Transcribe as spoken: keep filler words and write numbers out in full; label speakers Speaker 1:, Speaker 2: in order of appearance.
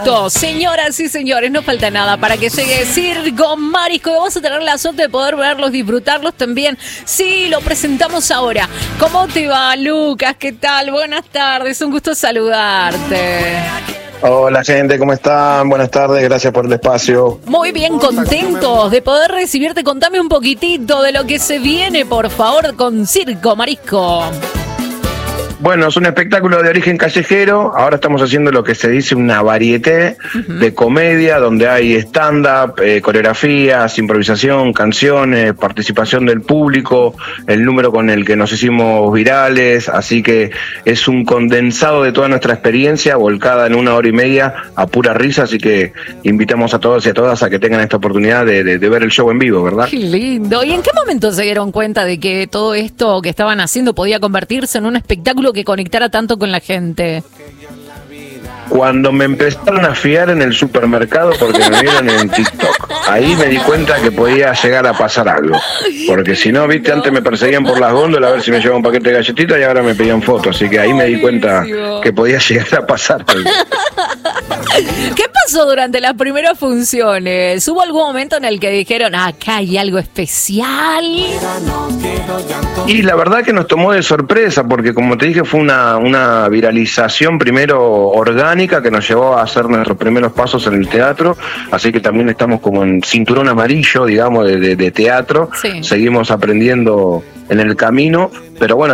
Speaker 1: Listo, señoras y señores, no falta nada para que llegue Circo Marisco y vamos a tener la suerte de poder verlos, disfrutarlos también. Sí, lo presentamos ahora. ¿Cómo te va, Lucas? ¿Qué tal? Buenas tardes, un gusto saludarte.
Speaker 2: Hola gente, ¿cómo están? Buenas tardes, gracias por el espacio.
Speaker 1: Muy bien, contentos de poder recibirte. Contame un poquitito de lo que se viene, por favor, con Circo Marisco.
Speaker 2: Bueno, es un espectáculo de origen callejero. Ahora estamos haciendo lo que se dice una varieté uh-huh. de comedia, donde hay stand-up, eh, coreografías, improvisación, canciones, participación del público, el número con el que nos hicimos virales. Así que es un condensado de toda nuestra experiencia, volcada en una hora y media a pura risa. Así que invitamos a todos y a todas a que tengan esta oportunidad de, de, de ver el show en vivo, ¿verdad?
Speaker 1: Qué lindo. ¿Y en qué momento se dieron cuenta de que todo esto que estaban haciendo podía convertirse en un espectáculo que conectara tanto con la gente?
Speaker 2: Cuando me empezaron a fiar en el supermercado porque me vieron en TikTok. Ahí me di cuenta que podía llegar a pasar algo. Porque si no, viste, antes me perseguían por las góndolas a ver si me llevaban un paquete de galletitas y ahora me pedían fotos. Así que ahí me di cuenta que podía llegar a pasar algo.
Speaker 1: ¿Qué pasó durante las primeras funciones? ¿Hubo algún momento en el que dijeron, acá hay algo especial?
Speaker 2: Y la verdad que nos tomó de sorpresa, porque como te dije, fue una, una viralización primero orgánica que nos llevó a hacer nuestros primeros pasos en el teatro, así que también estamos como en cinturón amarillo, digamos, de, de, de teatro. Sí. Seguimos aprendiendo en el camino, pero bueno,